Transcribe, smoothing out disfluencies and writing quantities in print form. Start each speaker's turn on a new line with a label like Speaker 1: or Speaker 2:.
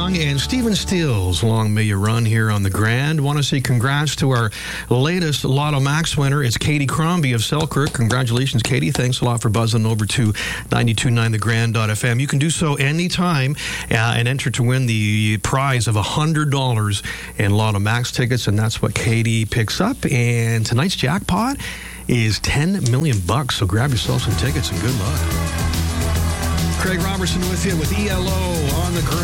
Speaker 1: Young and Stephen Stills. Long may you run here on the Grand. Want to say congrats to our latest Lotto Max winner. It's Katie Crombie of Selkirk. Congratulations, Katie. Thanks a lot for buzzing over to 92.9thegrand.fm. You can do so anytime and enter to win the prize of $100 in Lotto Max tickets, and that's what Katie picks up. And tonight's jackpot is $10 million. So grab yourself some tickets and good luck. Craig Robertson with you with ELO on the Grand.